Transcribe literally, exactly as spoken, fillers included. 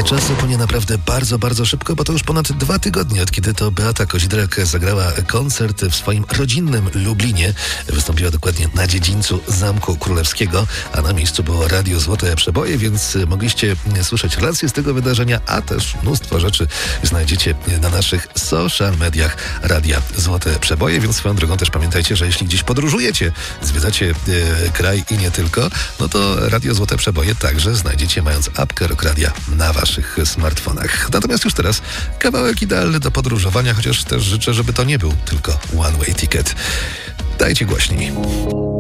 Czas upłynie naprawdę bardzo, bardzo szybko, bo to już ponad dwa tygodnie, od kiedy to Beata Kozidrak zagrała koncert w swoim rodzinnym Lublinie. Wystąpiła dokładnie na dziedzińcu Zamku Królewskiego, a na miejscu było Radio Złote Przeboje, więc mogliście słyszeć relacje z tego wydarzenia, a też mnóstwo rzeczy znajdziecie na naszych social mediach Radia Złote Przeboje, więc swoją drogą też pamiętajcie, że jeśli gdzieś podróżujecie, zwiedzacie e, kraj i nie tylko, no to Radio Złote Przeboje także znajdziecie, mając apkę Rock Radia na waszych smartfonach. Natomiast już teraz kawałek idealny do podróżowania, chociaż też życzę, żeby to nie był tylko one way ticket. Dajcie głośniej.